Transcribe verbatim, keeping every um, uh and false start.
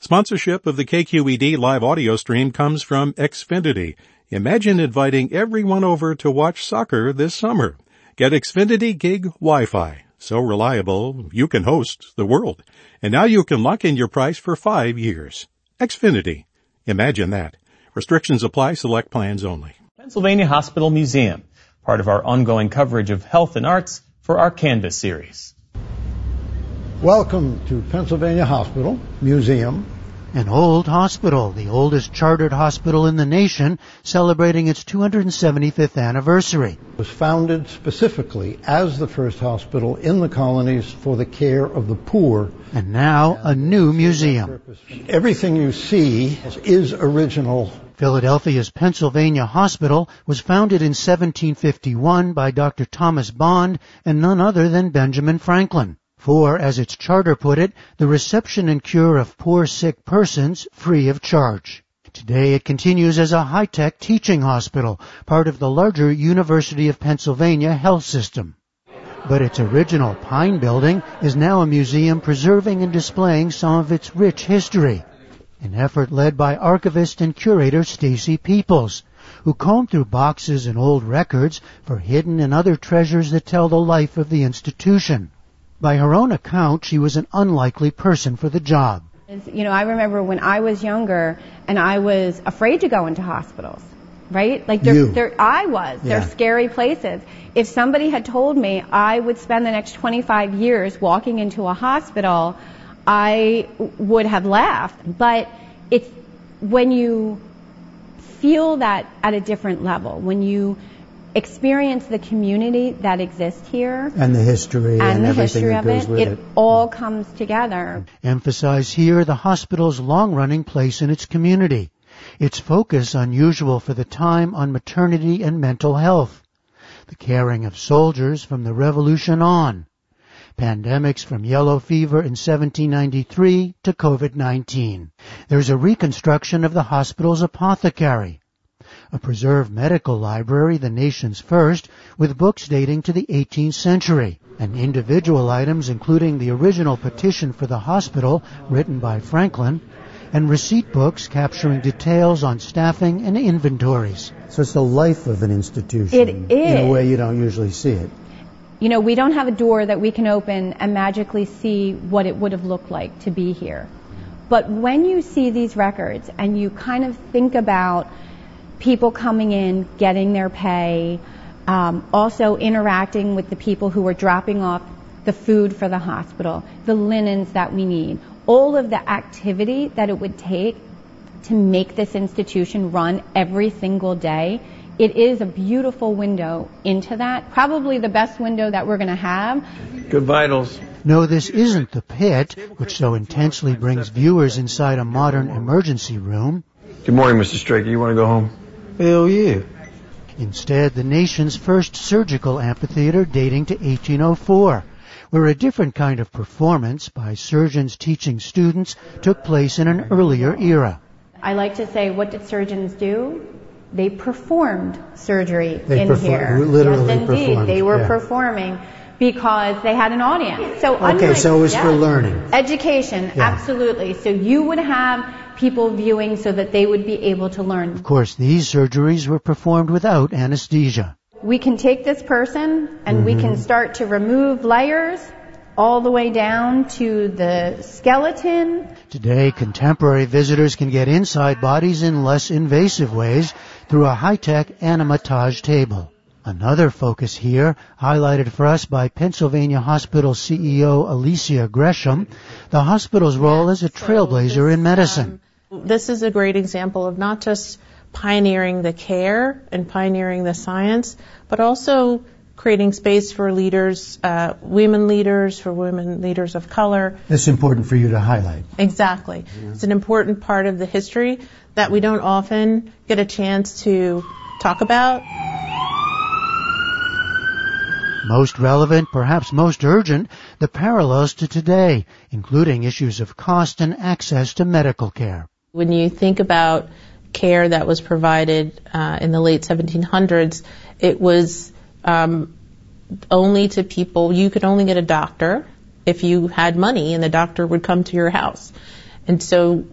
Sponsorship of the K Q E D live audio stream comes from Xfinity. Imagine inviting everyone over to watch soccer this summer. Get Xfinity Gig Wi-Fi. So reliable, you can host the world. And now you can lock in your price for five years. Xfinity. Imagine that. Restrictions apply. Select plans only. Pennsylvania Hospital Museum, part of our ongoing coverage of health and arts for our Canvas series. Welcome to Pennsylvania Hospital Museum. An old hospital, the oldest chartered hospital in the nation, celebrating its two hundred seventy-fifth anniversary. It was founded specifically as the first hospital in the colonies for the care of the poor. And now a new museum. Everything you see is original. Philadelphia's Pennsylvania Hospital was founded in seventeen fifty-one by Doctor Thomas Bond and none other than Benjamin Franklin. For, as its charter put it, the reception and cure of poor sick persons free of charge. Today it continues as a high-tech teaching hospital, part of the larger University of Pennsylvania health system. But its original Pine Building is now a museum preserving and displaying some of its rich history. An effort led by archivist and curator Stacy Peoples, who combed through boxes and old records for hidden and other treasures that tell the life of the institution. By her own account, she was an unlikely person for the job. You know, I remember when I was younger and I was afraid to go into hospitals, right? Like, they're, you. they're, I was. Yeah. They're scary places. If somebody had told me I would spend the next twenty-five years walking into a hospital, I would have laughed. But it's when you feel that at a different level, when you experience the community that exists here and the history and, and the everything history that of goes it, with it, it all comes together. Emphasize here the hospital's long-running place in its community, its focus, unusual for the time, on maternity and mental health, the caring of soldiers from the Revolution on, pandemics from yellow fever in seventeen ninety-three to COVID nineteen. There's a reconstruction of the hospital's apothecary, a preserved medical library, the nation's first, with books dating to the eighteenth century, and individual items including the original petition for the hospital written by Franklin, and receipt books capturing details on staffing and inventories. So it's the life of an institution. It is. In a way you don't usually see it. You know, we don't have a door that we can open and magically see what it would have looked like to be here. But when you see these records and you kind of think about people coming in, getting their pay, um, also interacting with the people who are dropping off the food for the hospital, the linens that we need, all of the activity that it would take to make this institution run every single day, it is a beautiful window into that. Probably the best window that we're going to have. Good vitals. No, this isn't the pit, which so intensely brings viewers inside a modern emergency room. Good morning, Mister Straker. You want to go home? Hell yeah. Instead, the nation's first surgical amphitheater dating to eighteen oh four, where a different kind of performance by surgeons teaching students took place in an earlier era. I like to say, what did surgeons do? They performed surgery They in perform- here. literally yes, indeed. performed, They were yeah. performing because they had an audience. So Okay, unlike, so it was yes, for learning. Education, Yeah. absolutely. So you would have people viewing so that they would be able to learn. Of course, these surgeries were performed without anesthesia. We can take this person and mm-hmm. we can start to remove layers all the way down to the skeleton. Today, contemporary visitors can get inside bodies in less invasive ways through a high-tech animatage table. Another focus here, highlighted for us by Pennsylvania Hospital C E O Alicia Gresham, the hospital's role as a trailblazer in medicine. Um, this is a great example of not just pioneering the care and pioneering the science, but also creating space for leaders, uh, women leaders, for women leaders of color. It's important for you to highlight. Exactly. Yeah. It's an important part of the history that we don't often get a chance to talk about. Most relevant, perhaps most urgent, the parallels to today, including issues of cost and access to medical care. When you think about care that was provided uh, in the late seventeen hundreds, it was um, only to people, you could only get a doctor if you had money, and the doctor would come to your house. And so